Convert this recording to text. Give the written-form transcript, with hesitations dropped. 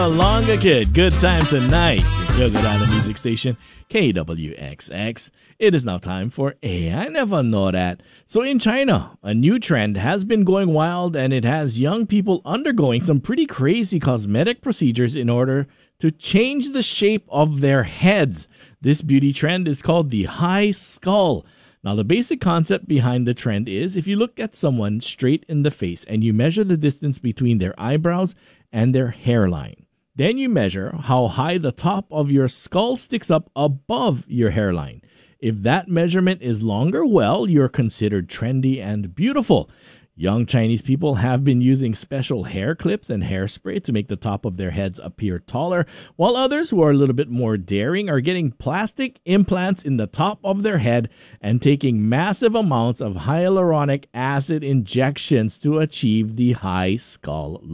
Longer Kid, good time tonight. Your Good Island music station, KWXX. It is now time for I Never Know That. So in China, a new trend has been going wild, and it has young people undergoing some pretty crazy cosmetic procedures in order to change the shape of their heads. This beauty trend is called the high skull. Now, the basic concept behind the trend is if you look at someone straight in the face and you measure the distance between their eyebrows and their hairline, then you measure how high the top of your skull sticks up above your hairline. If that measurement is longer, well, you're considered trendy and beautiful. Young Chinese people have been using special hair clips and hairspray to make the top of their heads appear taller, while others who are a little bit more daring are getting plastic implants in the top of their head and taking massive amounts of hyaluronic acid injections to achieve the high skull look.